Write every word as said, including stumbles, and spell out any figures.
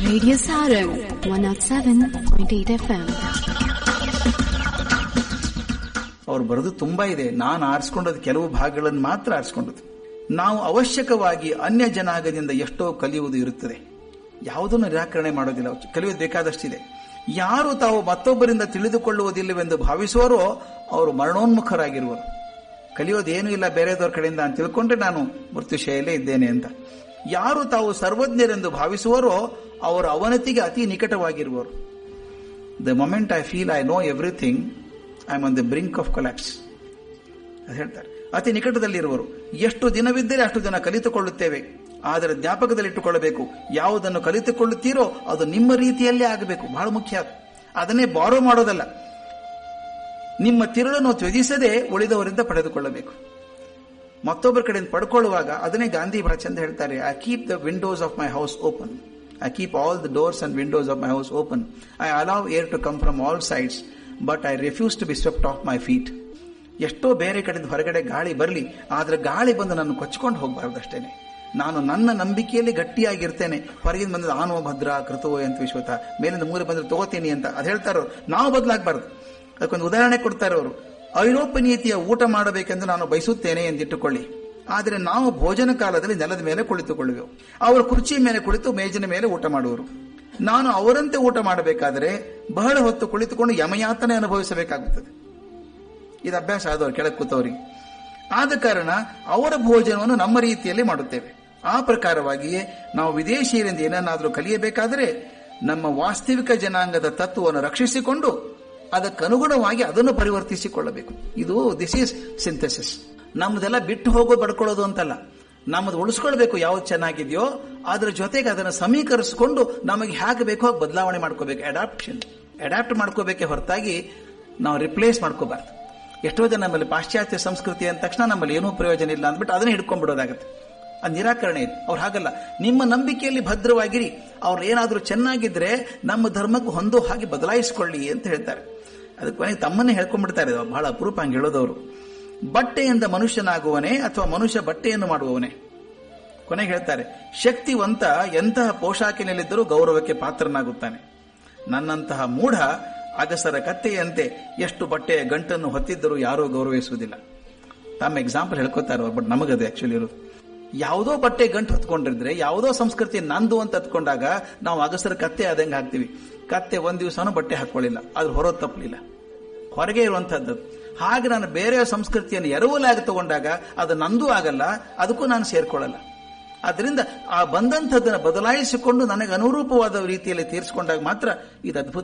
Radio Sarang, one oh seven point eight F M. ಅವ್ರು ಬರೆದು ತುಂಬಾ ಇದೆ. ನಾನು ಆರಿಸ್ಕೊಂಡದ್ದು ಕೆಲವು ಭಾಗಗಳನ್ನು ಮಾತ್ರ ಆರಿಸ್ಕೊಂಡದ್ದು. ನಾವು ಅವಶ್ಯಕವಾಗಿ ಅನ್ಯ ಜನಾಂಗದಿಂದ ಎಷ್ಟೋ ಕಲಿಯುವುದು ಇರುತ್ತದೆ. ಯಾವುದನ್ನು ನಿರಾಕರಣೆ ಮಾಡೋದಿಲ್ಲ, ಕಲಿಯೋದು ಬೇಕಾದಷ್ಟಿದೆ. ಯಾರು ತಾವು ಮತ್ತೊಬ್ಬರಿಂದ ತಿಳಿದುಕೊಳ್ಳುವುದಿಲ್ಲವೆಂದು ಭಾವಿಸುವರೋ ಅವರು ಮರಣೋನ್ಮುಖರಾಗಿರುವರು. ಕಲಿಯೋದೇನೂ ಇಲ್ಲ ಬೇರೆದವ್ರ ಕಡೆಯಿಂದ ಅಂತ ತಿಳ್ಕೊಂಡ್ರೆ ನಾನು ಮೃತ್ಯುಶಯಲ್ಲೇ ಇದ್ದೇನೆ ಅಂತ. ಯಾರು ತಾವು ಸರ್ವಜ್ಞರೆಂದು ಭಾವಿಸುವರೋ ಅವರು ಅವನತಿಗೆ ಅತಿ ನಿಕಟವಾಗಿರುವರು. The moment I feel I know everything, I am on the brink of collapse ಅದು ಹೇಳ್ತಾರೆ. ಅತಿ ನಿಕಟದಲ್ಲಿರುವರು. ಎಷ್ಟು ದಿನವಿದ್ದರೆ ಅಷ್ಟು ದಿನ ಕಲಿತುಕೊಳ್ಳುತ್ತೇವೆ. ಆದರೆ ಜ್ಞಾಪಕದಲ್ಲಿಟ್ಟುಕೊಳ್ಳಬೇಕು, ಯಾವುದನ್ನು ಕಲಿತುಕೊಳ್ಳುತ್ತೀರೋ ಅದು ನಿಮ್ಮ ರೀತಿಯಲ್ಲೇ ಆಗಬೇಕು. ಬಹಳ ಮುಖ್ಯ. ಅದನ್ನೇ ಬಾರೋ ಮಾಡೋದಲ್ಲ. ನಿಮ್ಮ ತಿರುಳನ್ನು ತ್ಯಜಿಸದೆ ಉಳಿದವರಿಂದ ಪಡೆದುಕೊಳ್ಳಬೇಕು. ಮತ್ತೊಬ್ಬರ ಕಡೆಯಿಂದ ಪಡ್ಕೊಳ್ಳುವಾಗ ಅದನ್ನೇ ಗಾಂಧಿ ಬಹಳ ಚಂದ ಹೇಳ್ತಾರೆ, I keep the Windows of my house open, I keep all the doors and Windows of my house open, I allow air to come from all sides but I refuse to B swept of my feet. ಎಷ್ಟೋ ಬೇರೆ ಕಡೆಯಿಂದ ಹೊರಗಡೆ ಗಾಳಿ ಬರಲಿ, ಆದ್ರೆ ಗಾಳಿ ಬಂದು ನನ್ನ ಕೊಚ್ಕೊಂಡು ಹೋಗಬಾರ್ದು ಅಷ್ಟೇನೆ. ನಾನು ನನ್ನ ನಂಬಿಕೆಯಲ್ಲಿ ಗಟ್ಟಿಯಾಗಿರ್ತೇನೆ. ಹೊರಗಿಂದ ಬಂದ ಆನೋ ಭದ್ರ ಕೃತೋ ಅಂತ ವಿಶ್ವತ ಮೇಲಿಂದ ಮೂಲೆ ಬಂದ್ರೆ ತಗೋತೀನಿ ಅಂತ ಅದು ಹೇಳ್ತಾರೋ, ನಾವು ಬದಲಾಗಬಾರ್ದು. ಅದಕ್ಕೊಂದು ಉದಾಹರಣೆ ಕೊಡ್ತಾರೆ ಅವರು. ಐರೋಪ್ಯ ನೀತಿಯ ಊಟ ಮಾಡಬೇಕೆಂದು ನಾನು ಬಯಸುತ್ತೇನೆ ಎಂದಿಟ್ಟುಕೊಳ್ಳಿ, ಆದರೆ ನಾವು ಭೋಜನ ಕಾಲದಲ್ಲಿ ನೆಲದ ಮೇಲೆ ಕುಳಿತುಕೊಳ್ಳುವೆವು. ಅವರು ಕುರ್ಚಿ ಮೇಲೆ ಕುಳಿತು ಮೇಜಿನ ಮೇಲೆ ಊಟ ಮಾಡುವರು. ನಾನು ಅವರಂತೆ ಊಟ ಮಾಡಬೇಕಾದರೆ ಬಹಳ ಹೊತ್ತು ಕುಳಿತುಕೊಂಡು ಯಮಯಾತನೆ ಅನುಭವಿಸಬೇಕಾಗುತ್ತದೆ. ಇದು ಅಭ್ಯಾಸ ಆದವರು ಕೆಳಗೆ ಕೂತವರಿಗೆ. ಆದ ಕಾರಣ ಅವರ ಭೋಜನವನ್ನು ನಮ್ಮ ರೀತಿಯಲ್ಲಿ ಮಾಡುತ್ತೇವೆ. ಆ ಪ್ರಕಾರವಾಗಿಯೇ ನಾವು ವಿದೇಶಿಯರಿಂದ ಏನನ್ನಾದರೂ ಕಲಿಯಬೇಕಾದರೆ ನಮ್ಮ ವಾಸ್ತವಿಕ ಜನಾಂಗದ ತತ್ವವನ್ನು ರಕ್ಷಿಸಿಕೊಂಡು ಅದಕ್ಕನುಗುಣವಾಗಿ ಅದನ್ನು ಪರಿವರ್ತಿಸಿಕೊಳ್ಳಬೇಕು. ಇದು ದಿಸ್ ಈಸ್ ಸಿಂಥೆಸಿಸ್. ನಮ್ಮದೆಲ್ಲ ಬಿಟ್ಟು ಹೋಗೋ ಬಡ್ಕೊಳ್ಳೋದು ಅಂತಲ್ಲ, ನಮ್ಮದು ಉಳಿಸ್ಕೊಳ್ಬೇಕು. ಯಾವ್ದು ಚೆನ್ನಾಗಿದೆಯೋ ಅದರ ಜೊತೆಗೆ ಅದನ್ನು ಸಮೀಕರಿಸಿಕೊಂಡು ನಮಗೆ ಹೇಗೆ ಬೇಕೋ ಹಾಗೆ ಬದಲಾವಣೆ ಮಾಡ್ಕೋಬೇಕು. ಅಡಾಪ್ಷನ್ ಅಡಾಪ್ಟ್ ಮಾಡ್ಕೋಬೇಕೆ ಹೊರತಾಗಿ ನಾವು ರಿಪ್ಲೇಸ್ ಮಾಡ್ಕೋಬಾರ್ದು. ಎಷ್ಟೋ ಜನ ನಮ್ಮಲ್ಲಿ ಪಾಶ್ಚಾತ್ಯ ಸಂಸ್ಕೃತಿ ಅಂದ ತಕ್ಷಣ ನಮ್ಮಲ್ಲಿ ಏನೂ ಪ್ರಯೋಜನ ಇಲ್ಲ ಅಂದ್ಬಿಟ್ಟು ಅದನ್ನೇ ಹಿಡ್ಕೊಂಡ್ಬಿಡೋದಾಗತ್ತೆ. ಅದು ನಿರಾಕರಣೆ ಇದೆ. ಅವ್ರು ಹಾಗಲ್ಲ, ನಿಮ್ಮ ನಂಬಿಕೆಯಲ್ಲಿ ಭದ್ರವಾಗಿರಿ. ಅವ್ರು ಏನಾದರೂ ಚೆನ್ನಾಗಿದ್ರೆ ನಮ್ಮ ಧರ್ಮಕ್ಕೆ ಹೊಂದೋ ಹಾಗೆ ಬದಲಾಯಿಸಿಕೊಳ್ಳಿ ಅಂತ ಹೇಳ್ತಾರೆ. ಅದಕ್ಕೆ ಕೊನೆಗೆ ತಮ್ಮನ್ನೇ ಹೇಳ್ಕೊಂಡ್ಬಿಡ್ತಾರೆ. ಬಹಳ ಅಪರೂಪ ಹಂಗೆ ಹೇಳೋದವರು. ಬಟ್ಟೆಯಿಂದ ಮನುಷ್ಯನಾಗುವನೇ ಅಥವಾ ಮನುಷ್ಯ ಬಟ್ಟೆಯನ್ನು ಮಾಡುವವನೇ? ಕೊನೆಗೆ ಹೇಳ್ತಾರೆ, ಶಕ್ತಿವಂತ ಎಂತಹ ಪೋಷಾಕಿನಲ್ಲಿದ್ದರೂ ಗೌರವಕ್ಕೆ ಪಾತ್ರನಾಗುತ್ತಾನೆ. ನನ್ನಂತಹ ಮೂಢ ಅಗಸರ ಕತ್ತೆಯಂತೆ ಎಷ್ಟು ಬಟ್ಟೆಯ ಗಂಟನ್ನು ಹೊತ್ತಿದ್ದರೂ ಯಾರೂ ಗೌರವಿಸುವುದಿಲ್ಲ. ತಮ್ಮ ಎಕ್ಸಾಂಪಲ್ ಹೇಳ್ಕೊತಾರೆ, ಬಟ್ ನಮಗದು ಆಕ್ಚುಲಿ ಇರೋದು. ಯಾವುದೋ ಬಟ್ಟೆ ಗಂಟು ಹೊತ್ಕೊಂಡಿದ್ರೆ, ಯಾವುದೋ ಸಂಸ್ಕೃತಿ ನಂದು ಅಂತ ಹತ್ಕೊಂಡಾಗ ನಾವು ಅಗಸರ ಕತ್ತೆ ಆದಂಗೆ ಹಾಕ್ತಿವಿ. ಕತ್ತೆ ಒಂದ್ ದಿವಸನೂ ಬಟ್ಟೆ ಹಾಕೊಳ್ಳಿಲ್ಲ, ಆದ್ರೆ ಹೊರೋದು ತಪ್ಪಲಿಲ್ಲ, ಹೊರಗೆ ಇರುವಂತಹದ್ದು. ಹಾಗೆ ನಾನು ಬೇರೆ ಸಂಸ್ಕೃತಿಯನ್ನು ಎರವಲಾಗಿ ತಗೊಂಡಾಗ ಅದು ನಂದು ಆಗಲ್ಲ, ಅದಕ್ಕೂ ನಾನು ಸೇರ್ಕೊಳ್ಳಲ್ಲ. ಆದ್ರಿಂದ ಆ ಬಂದಂಥದ್ದನ್ನು ಬದಲಾಯಿಸಿಕೊಂಡು ನನಗೆ ಅನುರೂಪವಾದ ರೀತಿಯಲ್ಲಿ ತೀರಿಸಿಕೊಂಡಾಗ ಮಾತ್ರ ಇದು ಅದ್ಭುತ